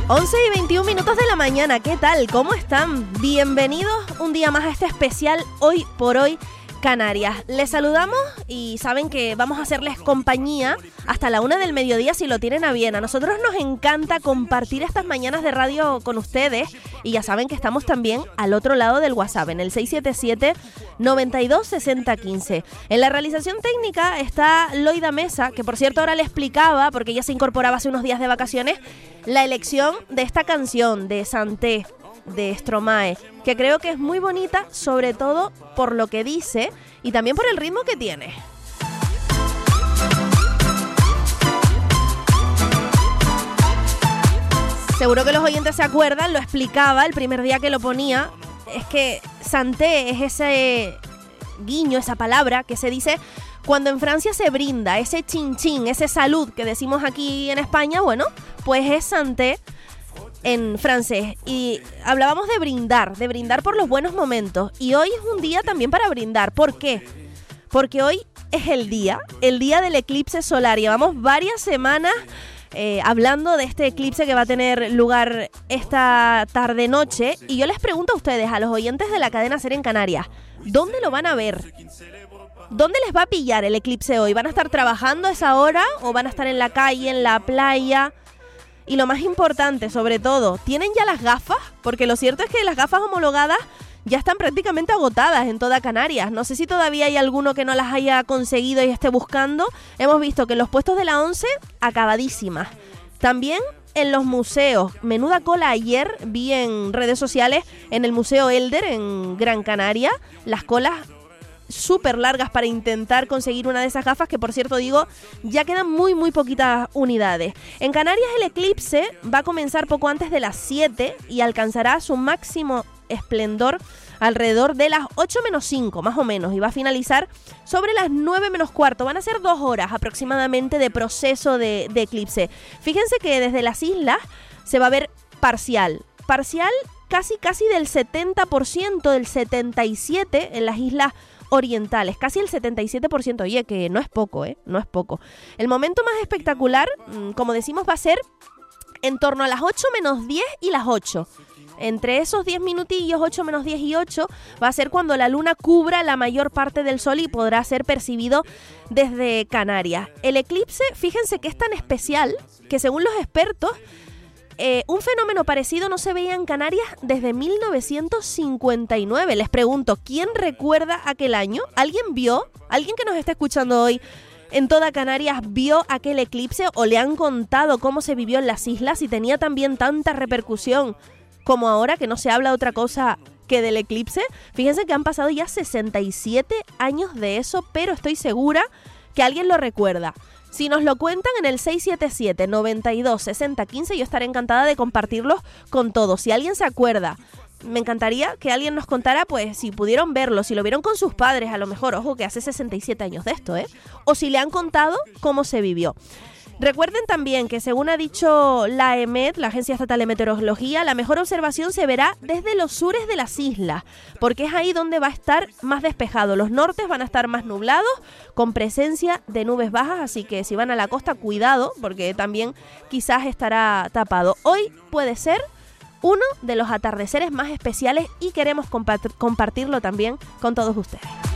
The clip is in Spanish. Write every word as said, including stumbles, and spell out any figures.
once y veintiún minutos de la mañana, ¿qué tal? ¿Cómo están? Bienvenidos un día más a este especial Hoy por Hoy Canarias. Les saludamos y saben que vamos a hacerles compañía hasta la una del mediodía si lo tienen a bien. A nosotros nos encanta compartir estas mañanas de radio con ustedes y ya saben que estamos también al otro lado del WhatsApp, en el seis siete siete, noventa y dos, sesenta, quince. En la realización técnica está Loida Mesa, que por cierto ahora le explicaba, porque ella se incorporaba hace unos días de vacaciones, la elección de esta canción de Santé, de Stromae, que creo que es muy bonita, sobre todo por lo que dice y también por el ritmo que tiene. Seguro que los oyentes se acuerdan, lo explicaba el primer día que lo ponía, es que Santé es ese guiño, esa palabra que se dice cuando en Francia se brinda, ese chin chin, ese salud que decimos aquí en España, bueno, pues es Santé en francés. Y hablábamos de brindar, de brindar por los buenos momentos. Y hoy es un día también para brindar. ¿Por qué? Porque hoy es el día, el día del eclipse solar. Llevamos varias semanas eh, hablando de este eclipse que va a tener lugar esta tarde-noche. Y yo les pregunto a ustedes, a los oyentes de la cadena SER en Canarias, ¿dónde lo van a ver? ¿Dónde les va a pillar el eclipse hoy? ¿Van a estar trabajando a esa hora o van a estar en la calle, en la playa? Y lo más importante, sobre todo, ¿tienen ya las gafas? Porque lo cierto es que las gafas homologadas ya están prácticamente agotadas en toda Canarias. No sé si todavía hay alguno que no las haya conseguido y esté buscando. Hemos visto que en los puestos de la once, acabadísimas. También en los museos. Menuda cola ayer vi en redes sociales en el Museo Elder en Gran Canaria. Las colas súper largas para intentar conseguir una de esas gafas, que por cierto digo, ya quedan muy muy poquitas unidades. En Canarias el eclipse va a comenzar poco antes de las siete y alcanzará su máximo esplendor alrededor de las ocho menos cinco más o menos y va a finalizar sobre las nueve menos cuarto. Van a ser dos horas aproximadamente de proceso de, de eclipse. Fíjense que desde las islas se va a ver parcial, parcial casi casi del setenta por ciento, del setenta y siete por ciento en las islas orientales, casi el setenta y siete por ciento. Oye, que no es poco, ¿eh? No es poco. El momento más espectacular, como decimos, va a ser en torno a las ocho menos diez y las ocho. Entre esos diez minutillos, ocho menos diez y ocho, va a ser cuando la luna cubra la mayor parte del sol y podrá ser percibido desde Canarias. El eclipse, fíjense que es tan especial que según los expertos, Eh, un fenómeno parecido no se veía en Canarias desde mil novecientos cincuenta y nueve. Les pregunto, ¿quién recuerda aquel año? ¿Alguien vio? ¿Alguien que nos está escuchando hoy en toda Canarias vio aquel eclipse o le han contado cómo se vivió en las islas y tenía también tanta repercusión como ahora, que no se habla de otra cosa que del eclipse? Fíjense que han pasado ya sesenta y siete años de eso, pero estoy segura que alguien lo recuerda. Si nos lo cuentan en el seis siete siete, noventa y dos, sesenta, quince, yo estaré encantada de compartirlos con todos. Si alguien se acuerda, me encantaría que alguien nos contara, pues, si pudieron verlo, si lo vieron con sus padres, a lo mejor, ojo, que hace sesenta y siete años de esto, ¿eh? O si le han contado cómo se vivió. Recuerden también que según ha dicho la E M E T, la Agencia Estatal de Meteorología, la mejor observación se verá desde los sures de las islas, porque es ahí donde va a estar más despejado. Los nortes van a estar más nublados, con presencia de nubes bajas, así que si van a la costa, cuidado, porque también quizás estará tapado. Hoy puede ser uno de los atardeceres más especiales y queremos compart- compartirlo también con todos ustedes.